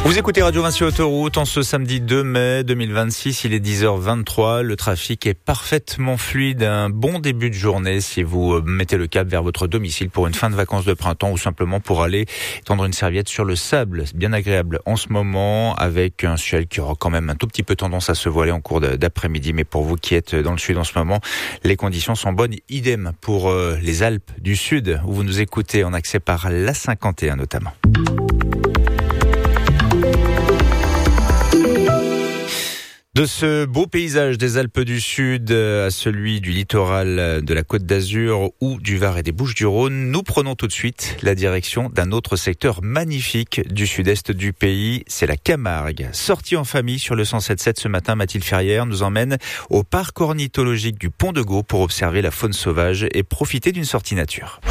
Vous écoutez Radio Vinci Autoroute en ce samedi 2 mai 2026, il est 10h23, le trafic est parfaitement fluide, un bon début de journée si vous mettez le cap vers votre domicile pour une fin de vacances de printemps ou simplement pour aller tendre une serviette sur le sable. C'est bien agréable en ce moment avec un ciel qui aura quand même un tout petit peu tendance à se voiler en cours d'après-midi, mais pour vous qui êtes dans le sud en ce moment, les conditions sont bonnes. Idem pour les Alpes du Sud où vous nous écoutez en accès par l'A51 notamment. De ce beau paysage des Alpes du Sud à celui du littoral de la Côte d'Azur ou du Var et des Bouches-du-Rhône, nous prenons tout de suite la direction d'un autre secteur magnifique du sud-est du pays, c'est la Camargue. Sortie en famille sur le 107.7 ce matin, Mathilde Ferrière nous emmène au parc ornithologique du Pont de Gau pour observer la faune sauvage et profiter d'une sortie nature.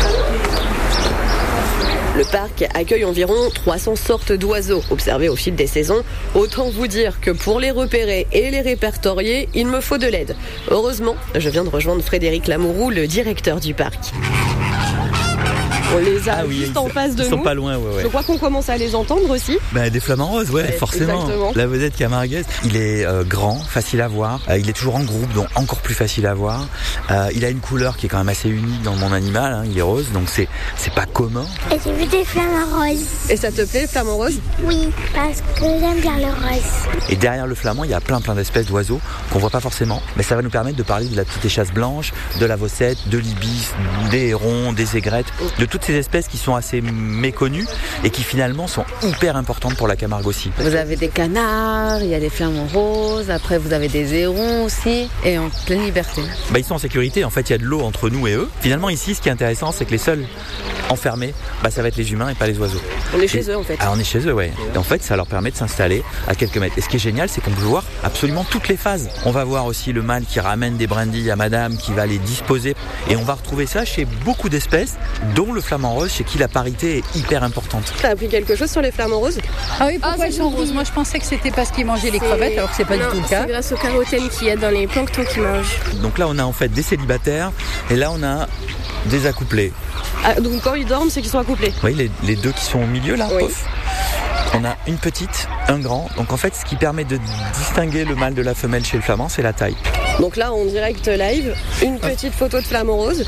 Le parc accueille environ 300 sortes d'oiseaux observés au fil des saisons. Autant vous dire que pour les repérer et les répertorier, il me faut de l'aide. Heureusement, je viens de rejoindre Frédéric Lamourou, le directeur du parc. On les a juste en face de nous. Ils sont pas loin, ouais. Je crois qu'on commence à les entendre aussi. Des flamants roses, forcément. Exactement. La vedette camarguaise. Il est grand, facile à voir. Il est toujours en groupe, donc encore plus facile à voir. Il a une couleur qui est quand même assez unique dans le monde animal. Il est rose, donc c'est pas commun. Et j'ai vu des flamants roses. Et ça te plaît, le flamant rose ? Oui, parce que j'aime bien le rose. Et derrière le flamand, il y a plein d'espèces d'oiseaux qu'on voit pas forcément. Mais ça va nous permettre de parler de la petite échasse blanche, de la vossette, de l'ibis, des hérons, des aigrettes, de toutes ces espèces qui sont assez méconnues et qui finalement sont hyper importantes pour la Camargue aussi. Vous avez des canards, il y a des flamants roses, après vous avez des hérons aussi, et en pleine liberté. Ils sont en sécurité, en fait il y a de l'eau entre nous et eux. Finalement ici ce qui est intéressant c'est que les seuls enfermés, ça va être les humains et pas les oiseaux. On est chez eux en fait. On est chez eux, ouais. Et en fait ça leur permet de s'installer à quelques mètres. Et ce qui est génial c'est qu'on peut voir absolument toutes les phases. On va voir aussi le mâle qui ramène des brindilles à madame, qui va les disposer. Et on va retrouver ça chez beaucoup d'espèces, dont le flamant rose, chez qui la parité est hyper importante. T'as appris quelque chose sur les flamants roses ? Ah oui, pourquoi ils sont roses ? Moi je pensais que c'était parce qu'ils mangeaient les crevettes, alors que c'est pas du tout le cas. C'est grâce au carotène qu'il y a dans les planctons qu'ils mangent. Donc là on a en fait des célibataires, et là on a des accouplés. Donc quand ils dorment, c'est qu'ils sont accouplés. Oui, les deux qui sont au milieu là, oui. Pof. On a une petite, un grand. Donc en fait, ce qui permet de distinguer le mâle de la femelle chez le flamand, c'est la taille. Donc là, en direct live, une petite photo de flamant rose.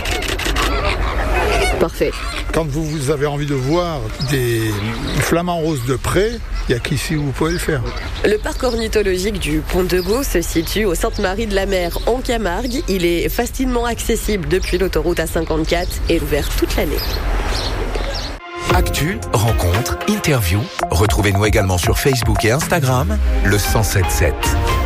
Parfait. Quand vous avez envie de voir des flamants roses de près, il n'y a qu'ici où vous pouvez le faire. Le parc ornithologique du Pont de Gau se situe au Sainte-Marie-de-la-Mer en Camargue. Il est facilement accessible depuis l'autoroute A54 et ouvert toute l'année. Actu, rencontres, interviews. Retrouvez-nous également sur Facebook et Instagram, le 107.7.